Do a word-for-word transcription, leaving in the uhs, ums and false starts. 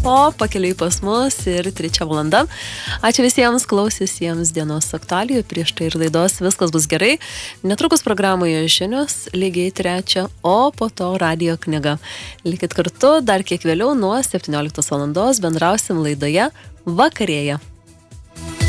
o pakeliui pas mus ir trečia valanda. Ačiū visiems klausysiems dienos aktualijų, prieš tai ir laidos Viskas bus gerai. Netrukus programoje žinios, lygiai trečia, o po to radijo knyga. Likit kartu, dar kiek vėliau nuo septynioliktos valandos bendrausim laidoje Vakarėja.